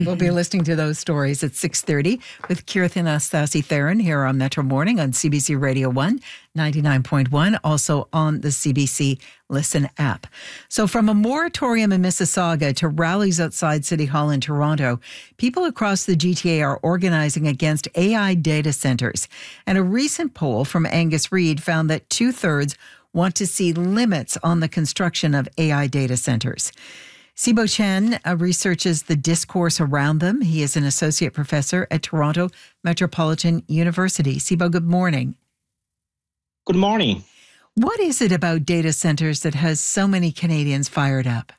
We'll be listening to those stories at 6:30 with Kirtan Astasi Theron here on Metro Morning on CBC Radio 1, 99.1, also on the CBC Listen app. So from a moratorium in Mississauga to rallies outside City Hall in Toronto, people across the GTA are organizing against AI data centers. And a recent poll from Angus Reid found that 2/3 want to see limits on the construction of AI data centers. Sibo Chen researches the discourse around them. He is an associate professor at Toronto Metropolitan University. Sibo, good morning. Good morning. What is it about data centers that has so many Canadians fired up?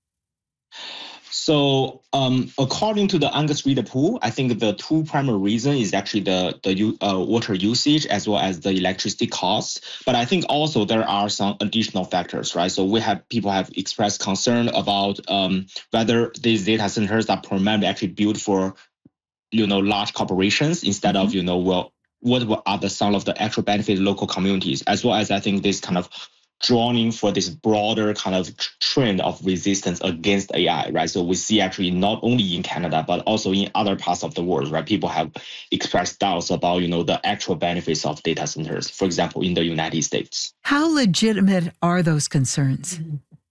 So, according to the Angus Reid poll, I think the two primary reasons is actually the water usage as well as the electricity costs. But I think also there are some additional factors, right? So people have expressed concern about whether these data centers are primarily actually built for, large corporations instead of, what are some of the actual benefits local communities, as well as I think this kind of drawing for this broader kind of trend of resistance against AI, right? So we see actually not only in Canada, but also in other parts of the world, right? People have expressed doubts about, the actual benefits of data centers, for example, in the United States. How legitimate are those concerns?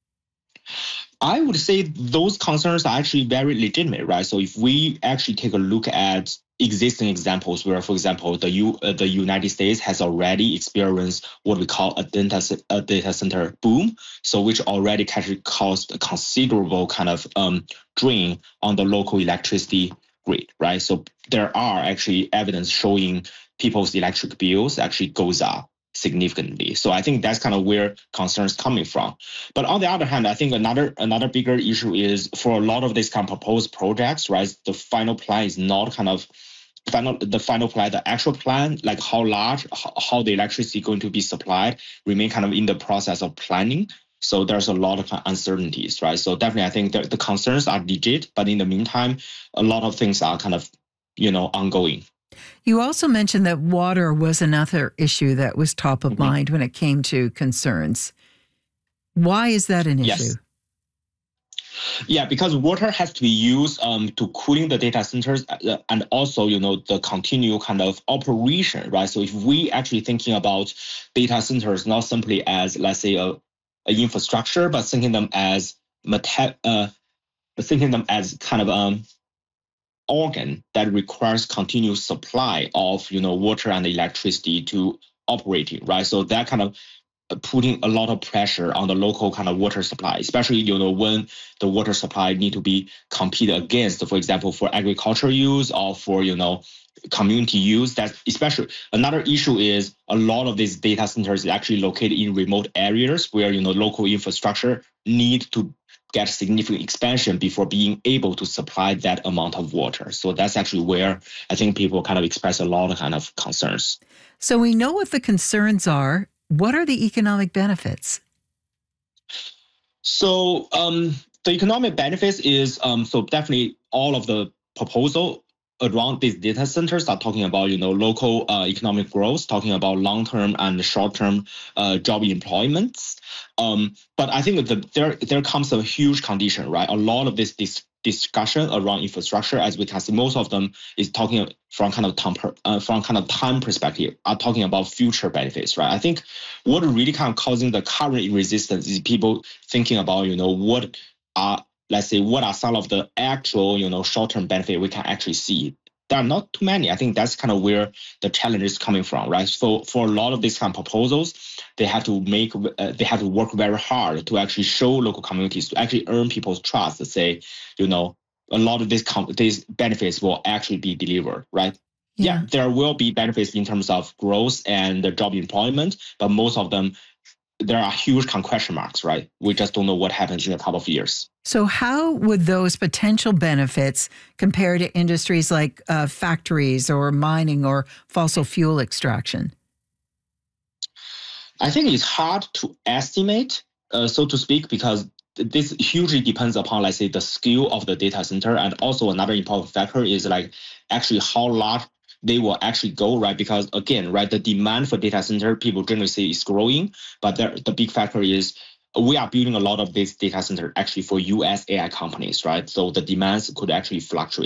I would say those concerns are actually very legitimate, right? So if we actually take a look at existing examples where, for example, the United States has already experienced what we call a data center boom, so which already actually caused a considerable kind of drain on the local electricity grid, right? So there are actually evidence showing people's electric bills actually goes up significantly. So I think that's kind of where concerns coming from. But on the other hand, I think another bigger issue is for a lot of these kind of proposed projects, right? The final plan is not kind of the final plan, the actual plan, like how large, how the electricity is going to be supplied, remain kind of in the process of planning. So there's a lot of uncertainties, right? So definitely, I think the concerns are legit, but in the meantime, a lot of things are kind of, ongoing. You also mentioned that water was another issue that was top of mind when it came to concerns. Why is that an issue? Yeah, because water has to be used to cooling the data centers and also, the continual kind of operation, right? So if we actually thinking about data centers not simply as, let's say, a infrastructure, but thinking them as kind of organ that requires continuous supply of, water and electricity to operating, right? So that kind of putting a lot of pressure on the local kind of water supply, especially, when the water supply need to be competed against, for example, for agricultural use or for, community use. That's especially another issue is a lot of these data centers is actually located in remote areas where, local infrastructure need to get significant expansion before being able to supply that amount of water. So that's actually where I think people kind of express a lot of kind of concerns. So we know what the concerns are. What are the economic benefits? So the economic benefits is so definitely all of the proposal around these data centers are talking about, local economic growth, talking about long-term and short-term job employments. But I think that there comes a huge condition, right? A lot of this discussion around infrastructure, as we can see, most of them is talking from kind of time perspective, are talking about future benefits, right? I think what really kind of causing the current resistance is people thinking about, what are some of the actual, short-term benefit we can actually see. There are not too many. I think that's kind of where the challenge is coming from, right? So for a lot of these kind of proposals, they have to work very hard to actually show local communities, to actually earn people's trust, to say, a lot of these benefits will actually be delivered, right? Yeah, there will be benefits in terms of growth and the job employment, but most of them, there are huge question marks, right? We just don't know what happens in a couple of years. So how would those potential benefits compare to industries like factories or mining or fossil fuel extraction? I think it's hard to estimate, so to speak, because this hugely depends upon, let's say, the scale of the data center. And also another important factor is like actually how large they will actually go, right? Because again, right, the demand for data center, people generally say is growing, but the big factor is we are building a lot of this data center actually for US AI companies, right? So the demands could actually fluctuate.